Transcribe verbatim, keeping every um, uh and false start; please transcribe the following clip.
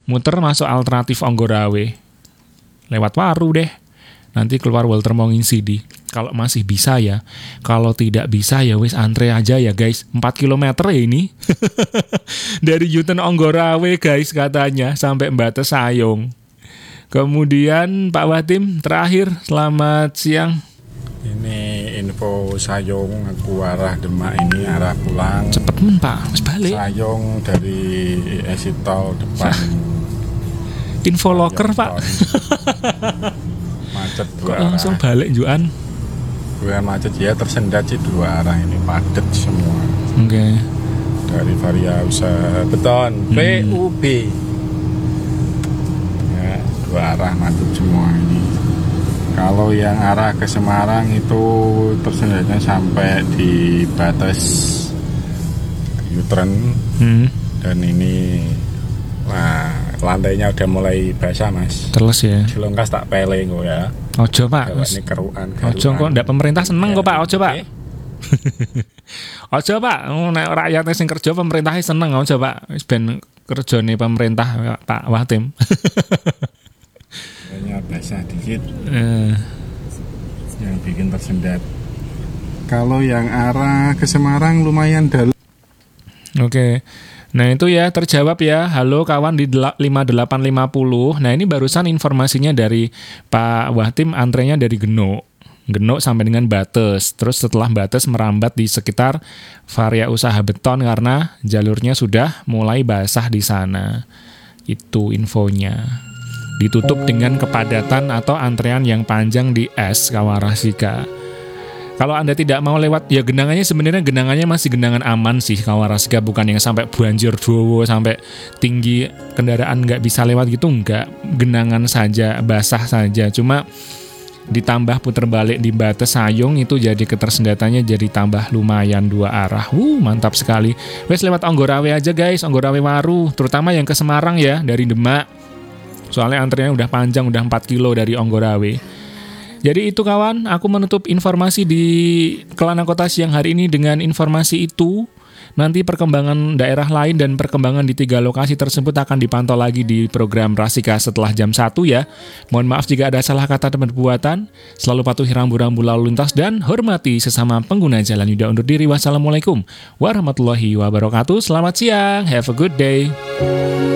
muter masuk alternatif Anggorawe. Lewat Waru deh. Nanti keluar Walter Mongin Sidi. Kalau masih bisa ya. Kalau tidak bisa ya wis antre aja ya guys. empat kilometer ya ini. Dari U-turn Anggorawe guys katanya. Sampai Mbates Sayong. Kemudian Pak Watim terakhir. Selamat siang. Ini info Sayong aku arah Demak ini arah pulang. Cepet men Pak. Mas balik. Sayong dari exit tol depan. Info locker Pak. Macet kok dua langsung arah. balik Juan. Bukan macet ya, tersendat sih dua arah ini padat semua. Oke. Okay. Dari Varia Usaha Beton P U B. Ya, dua arah macet semua ini. Kalau yang arah ke Semarang itu tersendatnya sampai di batas U-turn. Hmm. Dan ini wah, lantainya udah mulai basah mas. Terus ya. Jelongkas tak pele kok ya. Ojo Pak. Ini keruan. Ojo kok ndak pemerintah seneng ya, kok Pak. Ojo Pak. Ojo Pak. Nek rakyatnya sing kerja pemerintahnya seneng. Ojo Pak. Wis ben kerjane pemerintah Pak Watim. Kayaknya basah dikit. Uh. Yang bikin tersendat. Kalau yang arah ke Semarang lumayan dalam. Oke. Okay. Nah itu ya terjawab ya. Halo kawan di lima delapan lima nol. Nah ini barusan informasinya dari Pak Watim, antrenya dari Genuk. Genuk sampai dengan Bates. Terus setelah Bates merambat di sekitar Varia Usaha Beton karena jalurnya sudah mulai basah di sana. Itu infonya. Ditutup dengan kepadatan atau antrean yang panjang di S Kawarasika. Kalau Anda tidak mau lewat, ya genangannya sebenarnya genangannya masih genangan aman sih Kawarasika, bukan yang sampai banjir dowo, sampai tinggi kendaraan nggak bisa lewat gitu, nggak. Genangan saja, basah saja. Cuma ditambah puter balik di Mbates Sayong itu jadi ketersendatannya jadi tambah lumayan dua arah. Wuh, mantap sekali. Wes lewat Anggorawe aja guys, Anggorawe Waru, terutama yang ke Semarang ya, dari Demak. Soalnya antriannya udah panjang, udah empat kilo dari Anggorawe. Jadi itu kawan, aku menutup informasi di Kelana Kota siang hari ini dengan informasi itu. Nanti perkembangan daerah lain dan perkembangan di tiga lokasi tersebut akan dipantau lagi di program Rasika setelah jam satu ya. Mohon maaf jika ada salah kata dan perbuatan. Selalu patuhi rambu-rambu lalu lintas dan hormati sesama pengguna jalan. Yuda undur diri. Wassalamualaikum warahmatullahi wabarakatuh. Selamat siang, have a good day.